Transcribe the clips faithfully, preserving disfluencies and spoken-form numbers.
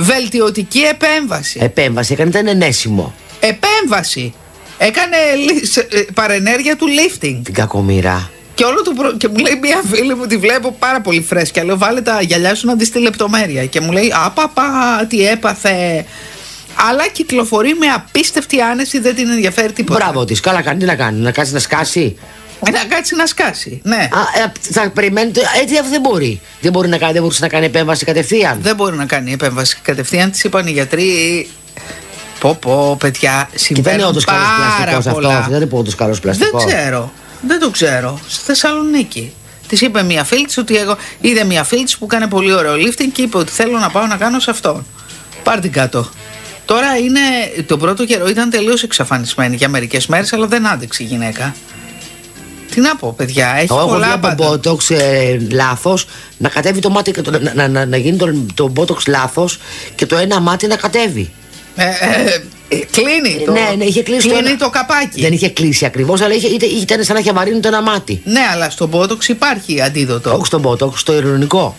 Βελτιωτική επέμβαση. Επέμβαση, έκανε, ήταν ενέσιμο. Επέμβαση. Έκανε παρενέργεια του lifting. Την κακομοίρα. Και, όλο το προ... και μου λέει μια φίλη μου, τη βλέπω πάρα πολύ φρέσκια. Λέω, βάλε τα γυαλιά σου να δεις τη λεπτομέρεια. Και μου λέει, απαπα, τι έπαθε. Αλλά κυκλοφορεί με απίστευτη άνεση, δεν την ενδιαφέρει τίποτα. Μπράβο της, καλά κάνει, τι να κάνει, να κάτσει να σκάσει. Να κάτσει να σκάσει, ναι. Α, ε, θα περιμένει, έτσι αυτό δεν μπορεί. Δεν μπορεί να κάνει, δεν μπορούσε να κάνει επέμβαση κατευθείαν. Δεν μπορεί να κάνει επέμβαση κατευθείαν, της είπαν οι γιατροί. Πω πω, παιδιά, συμβαίνουν πάρα πολλά. Αυτό, δεν είναι όντως καλός πλαστικός. Δεν ξέρω, δεν το ξέρω. Στη Θεσσαλονίκη. Της είπε μια φίλη της ότι εγώ είδε μια φίλη της που έκανε πολύ ωραίο lifting και είπε ότι θέλω να πάω να κάνω σε αυτό. Πάρ' την κάτω. Τώρα είναι, τον πρώτο καιρό ήταν τελείως εξαφανισμένη για μερικές μέρες, αλλά δεν άντεξε η γυναίκα. Τι να πω, παιδιά, έχει εγώ πολλά πάντα. Εγώ βλέπω Botox ε, λάθος, να κατέβει το μάτι, να, να, να, να γίνει το, το Botox λάθος και το ένα μάτι να κατέβει. Ε, ε, ε, κλείνει το, ναι, ναι, είχε κλείσει κλείνει το, ένα... το καπάκι. Δεν είχε κλείσει ακριβώς, αλλά είχε, είχε, ήταν σαν να είχε βαρύνει το ένα μάτι. Ναι, αλλά στο Botox υπάρχει αντίδοτο. Όχι στο Botox, στο ειρωνικό.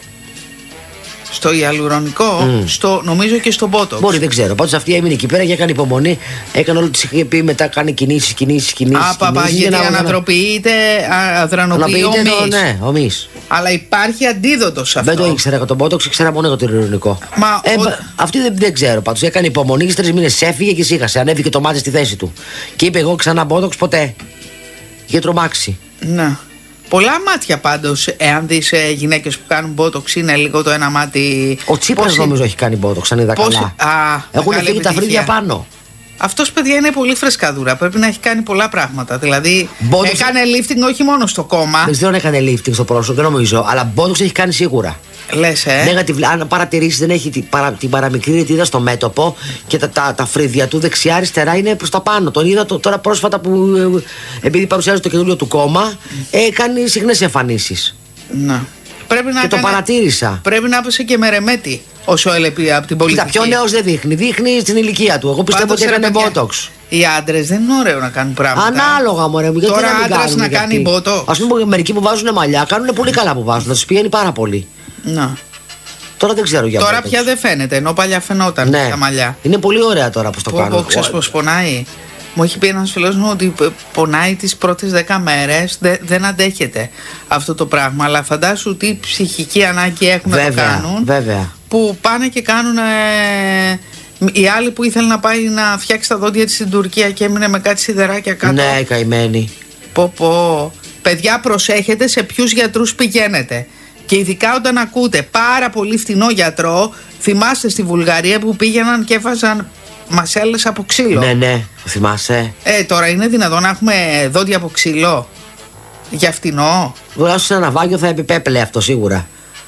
Στο ιαλουρονικό, mm. στο, νομίζω και στο Botox. Μπορεί, δεν ξέρω. Πάντως αυτή έμεινε εκεί πέρα και έκανε υπομονή. Έκανε όλο τη είχε πει, μετά κάνει κινήσεις, κινήσεις, κινήσεις. Α, παπα, γιατί να... ανατροποιείται, αδρανοποιείται ομοίς. Ναι, ομοίς. Αλλά υπάρχει αντίδοτο σε αυτό. Δεν το ήξερα για τον Botox, ήξερα μόνο για το ειρωνικό. Μα ε, ο... Αυτή δεν, δεν ξέρω. Πάντως έκανε υπομονή και τρεις μήνες έφυγε και σίγασε. Ανέβηκε το μάτι στη θέση του. Και είπε εγώ ξανά Botox ποτέ. Είχε τρομάξει. Ναι. Πολλά μάτια πάντως, εάν δεις ε, γυναίκες που κάνουν Botox, είναι λίγο το ένα μάτι. Ο Τσίπρας νομίζω έχει κάνει Botox, αν είδα πώς... καλά. Α, έχουν φύγει τα φρύδια πάνω. Αυτός, παιδιά, είναι πολύ φρεσκαδούρα. Πρέπει να έχει κάνει πολλά πράγματα. Δηλαδή, Botox... έκανε lifting όχι μόνο στο κόμμα. Δεν ξέρω αν έκανε lifting στο πρόσωπο, δεν νομίζω. Αλλά Botox έχει κάνει σίγουρα. Λες, ε. Negative, αν παρατηρήσεις, δεν έχει την, παρα, την παραμικρή ρητίδα στο μέτωπο και τα, τα, τα φρύδια του δεξιά-αριστερά είναι προς τα πάνω. Τον είδα το, τώρα πρόσφατα που, ε, επειδή παρουσιάζει το καινούριο του κόμμα, ε, κάνει συχνές εμφανίσεις. Να. Πρέπει να και έκανε... το παρατήρησα. Πρέπει να έπεσε και με ρεμέτη όσο έλεπε από την πολιτική. Κοίτα, πιο νέος δεν δείχνει. Δείχνει στην ηλικία του. Εγώ πιστεύω ότι έκανε Botox. Οι άντρες δεν είναι ωραίο να κάνουν πράγματα. Ανάλογα, μωρέ μου. Τώρα άντρας να κάνει Botox. Ας πούμε, μερικοί που βάζουν μαλλιά κάνουν πολύ καλά που βάζουν. Θα τους πηγαίνει πάρα πολύ. Να. Τώρα δεν ξέρω για Τώρα Botox. πια δεν φαίνεται, ενώ παλιά φαινόταν ναι. τα μαλλιά. Είναι πολύ ωραία τώρα που το κάνουν. Ξέρεις πως πονάει. Μου έχει πει ένας φίλος μου ότι πονάει τις πρώτες δέκα μέρες, δε, δεν αντέχεται αυτό το πράγμα. Αλλά φαντάσου τι ψυχική ανάγκη έχουν βέβαια, να το κάνουν. Βέβαια. Που πάνε και κάνουν. Ε, οι άλλοι που ήθελε να πάει να φτιάξει τα δόντια της στην Τουρκία και έμεινε με κάτι σιδεράκια κάτω. Ναι, καημένη. Πω πω. Παιδιά, προσέχετε σε ποιους γιατρούς πηγαίνετε. Και ειδικά όταν ακούτε πάρα πολύ φτηνό γιατρό, θυμάστε στη Βουλγαρία που πήγαιναν και έβαζαν μασέλες από ξύλο. Ναι, ναι, θυμάσαι. Ε, τώρα είναι δυνατόν να έχουμε δόντια από ξύλο για φτηνό. Βγάζω σε ένα ναυάγιο θα επιπέπλε αυτό σίγουρα.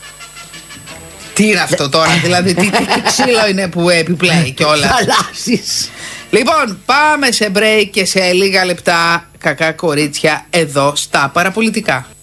Τι είναι αυτό τώρα, δηλαδή τι, τι, τι ξύλο είναι που επιπλέει κιόλας. Χαλάσεις. Λοιπόν, πάμε σε break και σε λίγα λεπτά, κακά κορίτσια, εδώ στα παραπολιτικά.